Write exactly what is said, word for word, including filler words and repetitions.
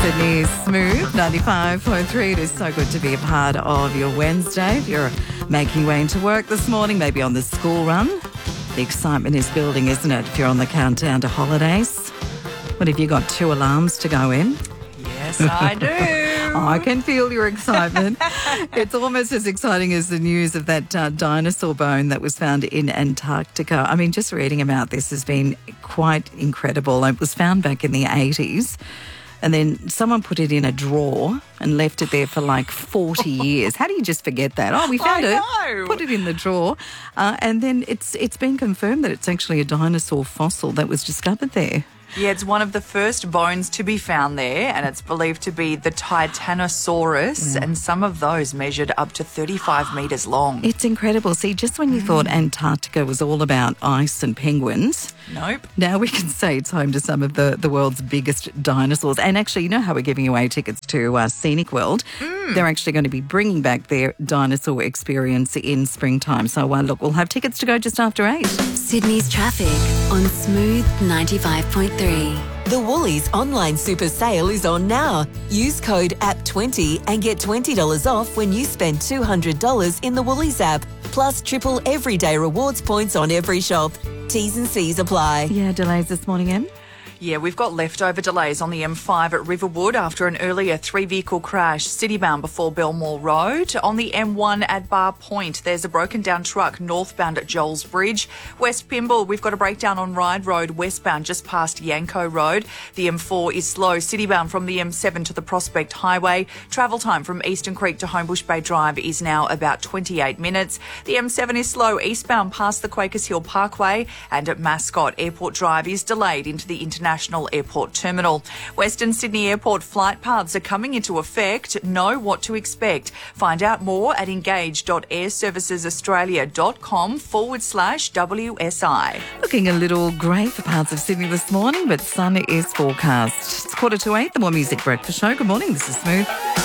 Sydney's Smooth ninety-five point three. It is so good to be a part of your Wednesday. If you're making your way into work this morning, maybe on the school run, the excitement is building, isn't it? If you're on the countdown to holidays, what have you got? Two alarms to go in? Yes, I do. I can feel your excitement. It's almost as exciting as the news of that uh, dinosaur bone that was found in Antarctica. I mean, just reading about this has been quite incredible. It was found back in the eighties. And then someone put it in a drawer and left it there for like forty years. How do you just forget that? Oh, we found I it. know. Put it in the drawer. Uh, and then it's it's been confirmed that it's actually a dinosaur fossil that was discovered there. Yeah, it's one of the first bones to be found there, and it's believed to be the Titanosaurus, and some of those measured up to thirty-five metres long. It's incredible. See, just when you thought Antarctica was all about ice and penguins, Nope. now we can say it's home to some of the, the world's biggest dinosaurs. And actually, you know how we're giving away tickets to uh, Scenic World? Mm. They're actually going to be bringing back their dinosaur experience in springtime. So, uh, look, we'll have tickets to go just after eight. Sydney's traffic on Smooth ninety-five point three. The Woolies online super sale is on now. Use code A P P twenty and get twenty dollars off when you spend two hundred dollars in the Woolies app. Plus triple everyday rewards points on every shop. T's and C's apply. Yeah, delays this morning, Em? Yeah, we've got leftover delays on the M five at Riverwood after an earlier three-vehicle crash citybound before Belmore Road. On the M one at Bar Point, there's a broken-down truck northbound at Joel's Bridge. West Pymble, we've got a breakdown on Ryde Road westbound just past Yanko Road. The M four is slow citybound from the M seven to the Prospect Highway. Travel time from Eastern Creek to Homebush Bay Drive is now about twenty-eight minutes. The M seven is slow eastbound past the Quakers Hill Parkway, and at Mascot, Airport Drive is delayed into the International Airport Terminal. Western Sydney Airport flight paths are coming into effect. Know what to expect. Find out more at engage.airservicesaustralia.com forward slash WSI. Looking a little grey for parts of Sydney this morning, but sun is forecast. It's quarter to eight, the More Music Breakfast Show. Good morning, this is Smooth.